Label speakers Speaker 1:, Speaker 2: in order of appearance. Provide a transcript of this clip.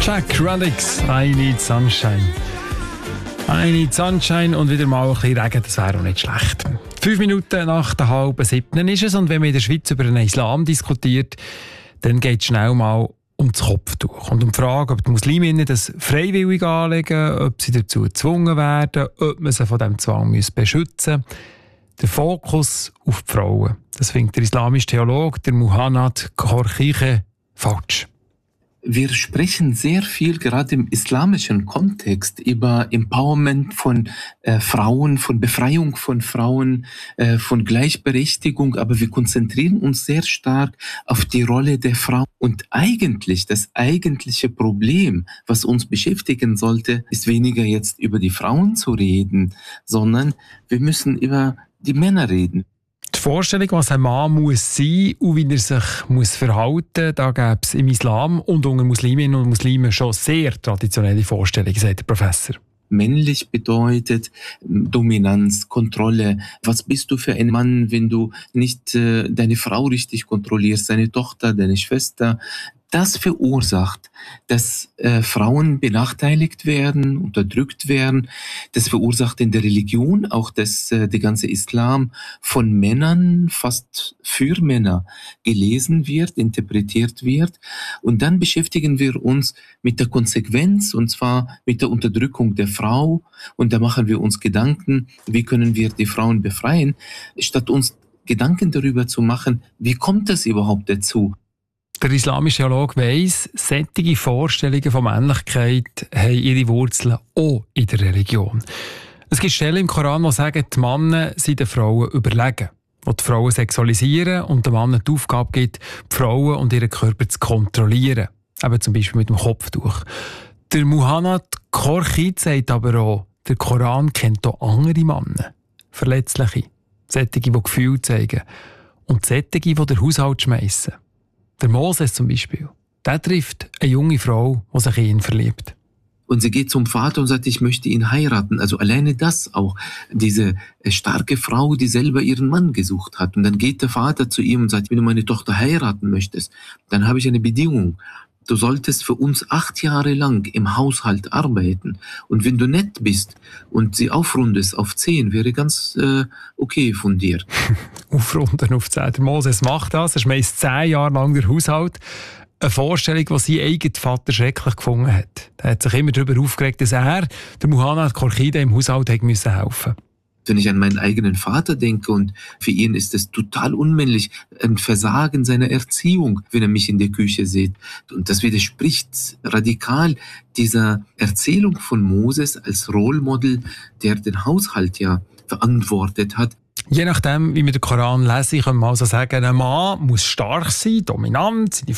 Speaker 1: Jack Radix, I Need Sunshine. I Need Sunshine und wieder mal ein bisschen Regen, das wäre auch nicht schlecht. 5 Minuten nach der 6:30 ist es, und wenn man in der Schweiz über den Islam diskutiert, dann geht es schnell mal um das Kopftuch und um die Frage, ob die Musliminnen das freiwillig anlegen, ob sie dazu gezwungen werden, ob man sie von diesem Zwang beschützen muss. Der Fokus auf die Frauen, das findet der islamische Theologe, der Muhannad Khorchide, falsch.
Speaker 2: Wir sprechen sehr viel, gerade im islamischen Kontext, über Empowerment von Frauen, von Befreiung von Frauen, von Gleichberechtigung, aber wir konzentrieren uns sehr stark auf die Rolle der Frau. Und eigentlich, das eigentliche Problem, was uns beschäftigen sollte, ist weniger jetzt über die Frauen zu reden, sondern wir müssen über die Männer reden.
Speaker 1: Die Vorstellung, was ein Mann muss sein und wie er sich verhalten muss, da gäbe es im Islam und unter Musliminnen und Muslimen schon sehr traditionelle Vorstellungen, sagt der Professor.
Speaker 2: Männlich bedeutet Dominanz, Kontrolle. Was bist du für ein Mann, wenn du nicht deine Frau richtig kontrollierst, deine Tochter, deine Schwester? Das verursacht, dass Frauen benachteiligt werden, unterdrückt werden. Das verursacht in der Religion auch, dass der ganze Islam von Männern, fast für Männer, gelesen wird, interpretiert wird. Und dann beschäftigen wir uns mit der Konsequenz, und zwar mit der Unterdrückung der Frau. Und da machen wir uns Gedanken, wie können wir die Frauen befreien, statt uns Gedanken darüber zu machen, wie kommt es überhaupt dazu?
Speaker 1: Der islamische Theologe weiss, solche Vorstellungen von Männlichkeit haben ihre Wurzeln auch in der Religion. Es gibt Stellen im Koran, die sagen, die Männer sind den Frauen überlegen, die Frauen sexualisieren und den Männern die Aufgabe gibt, die Frauen und ihren Körper zu kontrollieren. Eben zum Beispiel mit dem Kopftuch. Der Muhannad Khorchide sagt aber auch, der Koran kennt auch andere Männer. Verletzliche. Solche, die Gefühle zeigen. Und solche, die den Haushalt schmeissen. Der Moses zum Beispiel, der trifft eine junge Frau, die sich in ihn verliebt.
Speaker 2: Und sie geht zum Vater und sagt, ich möchte ihn heiraten. Also alleine das auch, diese starke Frau, die selber ihren Mann gesucht hat. Und dann geht der Vater zu ihm und sagt, wenn du meine Tochter heiraten möchtest, dann habe ich eine Bedingung. Du solltest für uns 8 Jahre lang im Haushalt arbeiten. Und wenn du nett bist und sie aufrundest auf 10, wäre ganz okay von dir.
Speaker 1: Aufrunden auf 10. Der Moses macht das. Er schmeißt 10 Jahre lang den Haushalt. Eine Vorstellung, die sein eigener Vater schrecklich gefunden hat. Er hat sich immer darüber aufgeregt, dass er, der Muhannad Khorchide, im Haushalt helfen musste.
Speaker 2: Wenn ich an meinen eigenen Vater denke, und für ihn ist es total unmännlich, ein Versagen seiner Erziehung, wenn er mich in der Küche sieht. Und das widerspricht radikal dieser Erzählung von Moses als Rollmodel, der den Haushalt ja verantwortet hat.
Speaker 1: Je nachdem, wie wir den Koran lesen, können wir also sagen, ein Mann muss stark sein, dominant, seine